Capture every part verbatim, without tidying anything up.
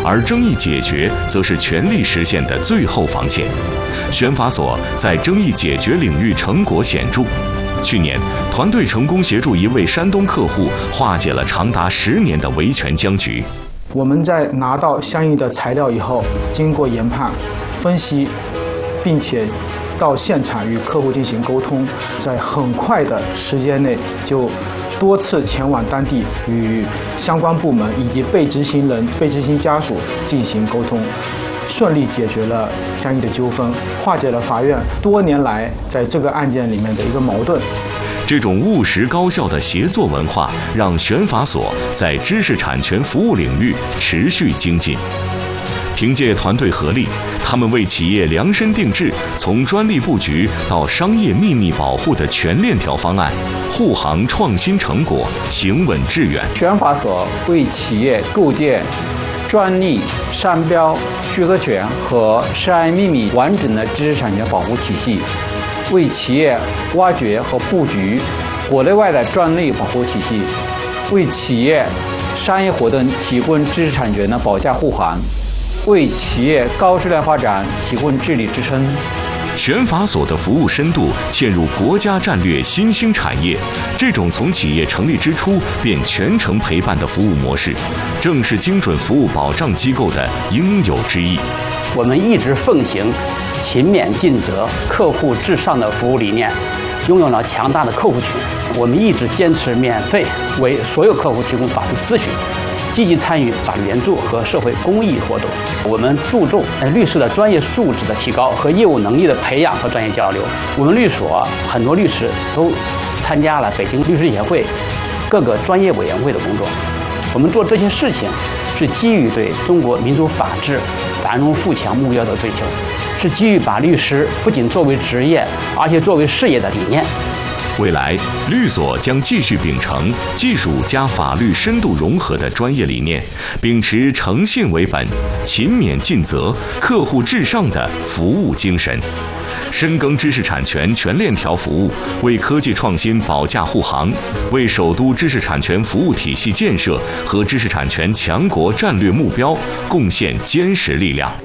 而争议解决则是权力实现的最后防线。选法所在争议解决领域成果显著。去年，团队成功协助一位山东客户化解了长达十年的维权僵局。 我们在拿到相应的材料以后，经过研判、分析，并且到现场与客户进行沟通，在很快的时间内就多次前往当地与相关部门以及被执行人、被执行家属进行沟通，顺利解决了相应的纠纷，化解了法院多年来在这个案件里面的一个矛盾。 这种务实高效的协作文化，让选法所在知识产权服务领域持续精进。凭借团队合力，他们为企业量身定制从专利布局到商业秘密保护的全链条方案，护航创新成果，行稳致远。 选法所为企业构建专利、商标、著作权和商业秘密完整的知识产权保护体系，为企业挖掘和布局国内外的专利保护体系，为企业商业活动提供知识产权的保驾护航，为企业高质量发展提供治理支撑。 选法所的服务深度嵌入国家战略新兴产业，这种从企业成立之初便全程陪伴的服务模式，正是精准服务保障机构的应有之义。 我们一直奉行勤勉尽责、客户至上的服务理念，拥有了强大的客户群。我们一直坚持免费为所有客户提供法律咨询，积极参与法律援助和社会公益活动。我们注重律师的专业素质的提高和业务能力的培养和专业交流。我们律所很多律师都参加了北京律师协会各个专业委员会的工作。我们做这些事情是基于对中国民主法治、繁荣富强目标的追求，是基于把律师不仅作为职业，而且作为事业的理念。 未来，律所将继续秉承技术加法律深度融合的专业理念，秉持诚信为本、勤勉尽责、客户至上的服务精神，深耕知识产权全链条服务，为科技创新保驾护航，为首都知识产权服务体系建设和知识产权强国战略目标贡献坚实力量。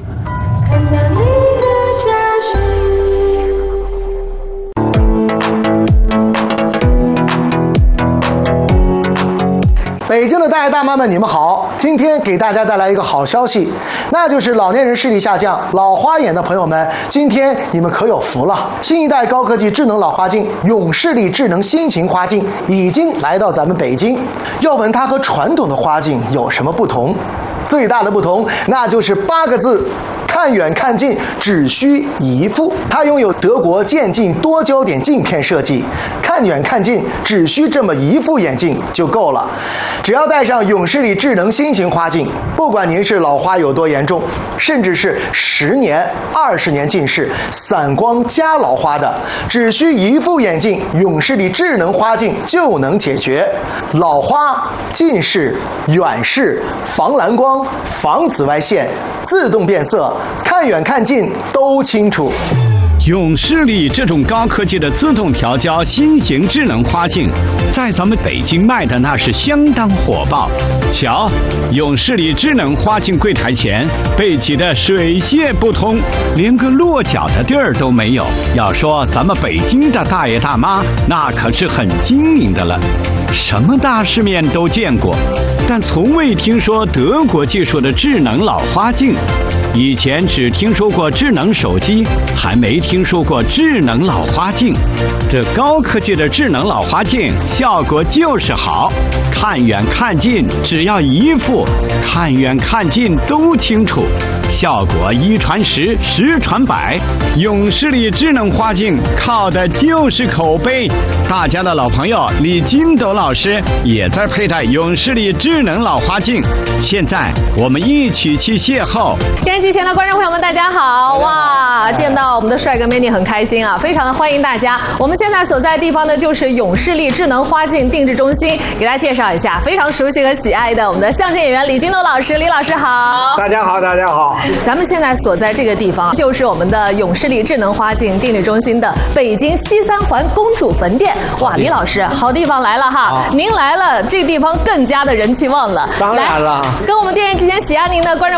北京的大爷大妈们，你们好！今天给大家带来一个好消息，那就是老年人视力下降、老花眼的朋友们，今天你们可有福了！新一代高科技智能老花镜永视力智能新型花镜已经来到咱们北京。要问它和传统的花镜有什么不同？最大的不同，那就是八个字：看远看近，只需一副。它拥有德国渐进多焦点镜片设计，看远看近只需这么一副眼镜就够了。只要戴上永视力智能新型花镜，不管您是老花有多严重，甚至是十年、二十年近视、散光加老花的，只需一副眼镜，永视力智能花镜就能解决老花、近视、远视、防蓝光、防紫外线、自动变色，看远看近都清楚。 永视力这种高科技的自动调焦新型智能花镜，在咱们北京卖的那是相当火爆。瞧，永视力智能花镜柜台前被挤得水泄不通，连个落脚的地儿都没有。要说咱们北京的大爷大妈，那可是很精明的了，什么大世面都见过，但从未听说德国技术的智能老花镜。以前只听说过智能手机，还没听说过智能老花镜。这高科技的智能老花镜效果就是好，看远看近只要一副，看远看近都清楚，效果一传十，十传百。永视力智能花镜靠的就是口碑。大家的老朋友李金斗老师也在佩戴永视力智能老花镜。现在我们一起去邂逅。 电视机前的观众朋友们，大家好！哇，见到我们的帅哥美女很开心啊，非常的欢迎大家。我们现在所在的地方呢，就是永视力智能花镜定制中心，给大家介绍一下非常熟悉和喜爱的我们的相声演员李金斗老师。李老师好！ 大家好，大家好！ 咱们现在所在这个地方，就是我们的永视力智能花镜定制中心的北京西三环公主坟店。哇，李老师，好地方来了哈！您来了，这个地方更加的人气旺了。 当然了， 跟我们电视机前喜爱您的观众